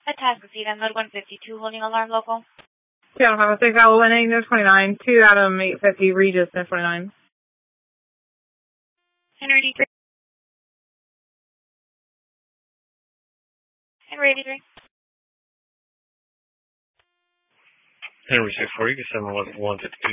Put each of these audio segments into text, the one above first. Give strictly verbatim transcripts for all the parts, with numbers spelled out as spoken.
Atascocita, mode one fifty-two, holding alarm local. Seattle five oh six, Owl one eight, twenty-nine, two Adam eight fifty, Regis, twenty-nine. Henry eighty-three. Henry eighty-three. Henry six forty, seven eleven, one fifty-two.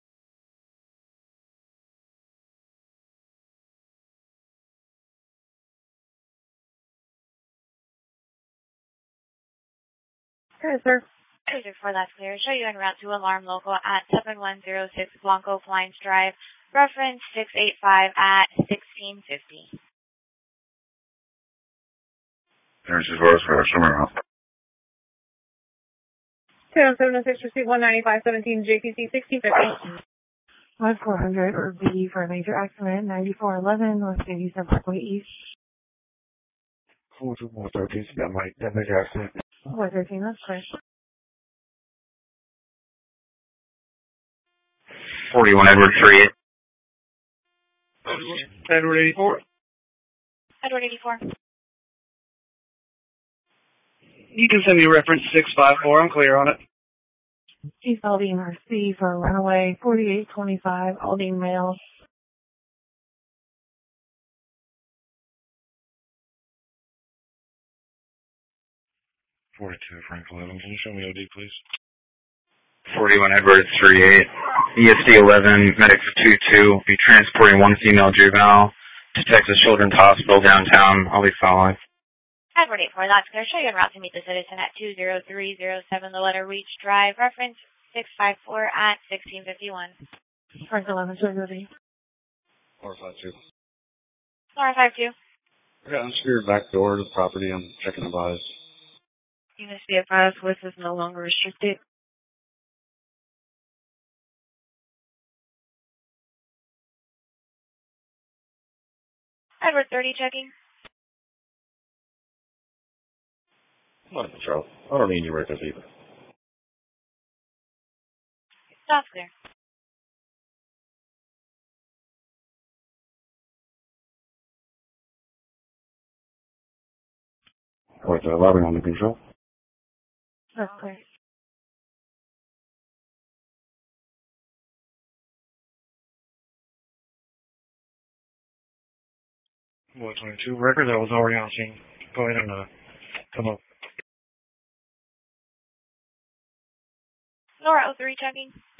Okay, sir. two six four, that's clear. Show you en route to alarm local at seven one zero six Blanco Flying Drive. Reference six eight five at sixteen fifty. Henry six four, somewhere around. Seven seven oh six, receive one ninety-five seventeen, J T C sixteen fifty. Five four hundred or B for a major accident, ninety-four eleven North eighty-seven Parkway East. four two one thirteen, that might, that major accident. four thirteen, that's correct. forty-one Edward three eight. Edward eighty-four. Edward eighty-four. You can send me reference six five four, I'm clear on it. Chief Aldine R C for a runaway, forty-eight twenty-five, Aldine male. forty-two Frank eleven, can you show me O D, please? forty-one Edward three eight. E S D eleven, medic two two. Be transporting one female juvenile to Texas Children's Hospital downtown. I'll be following. Edward eighty-four, that's clear. Show you en route to meet the citizen at two zero three zero seven, the letter Reach Drive. Reference six five four at sixteen fifty-one. Frank eleven, show you O D. four five two. Laura five two. I got unscrewed back door to the property, I'm checking the buys. You must be advised this is no longer restricted. Edward thirty, checking. Not Charles. I don't need any records either. That's clear. Wait, the lobby under control. That's clear. one twenty-two record, that was already on scene. Go ahead and uh, come up. Laura oh three, checking.